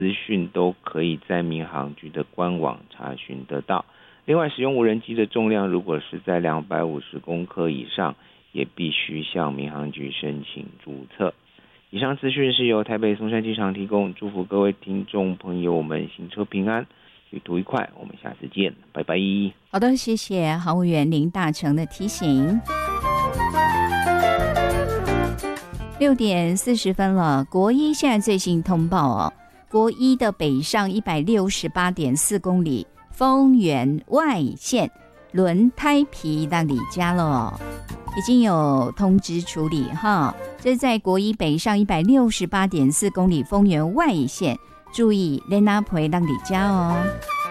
资讯都可以在民航局的官网查询得到。另外，使用无人机的重量如果是在250公克以上，也必须向民航局申请注册。以上资讯是由台北松山机场提供，祝福各位听众朋友们行车平安，旅途愉快，我们下次见，拜拜。 好的，谢谢航务员林大成的提醒。6点40分了，国一现在最新通报哦，国一的北上168.4公里丰原外线轮胎皮到你家了哦，已经有通知处理哈。这是在国一北上168.4公里丰原外线，注意雷纳培让你家哦。